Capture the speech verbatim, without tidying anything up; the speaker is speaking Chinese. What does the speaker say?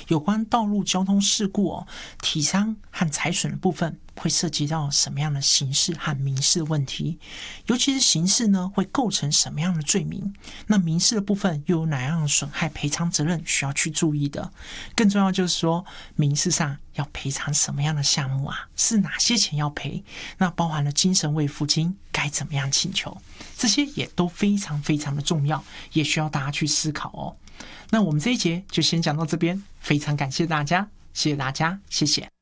有关道路交通事故哦，体伤和财损的部分会涉及到什么样的刑事和民事问题，尤其是刑事呢，会构成什么样的罪名？那民事的部分又有哪样的损害赔偿责任需要去注意的？更重要就是说，民事上要赔偿什么样的项目啊？是哪些钱要赔？那包含了精神慰抚金该怎么样请求？这些也都非常非常的重要，也需要大家去思考哦。那我们这一节就先讲到这边，非常感谢大家，谢谢大家，谢谢。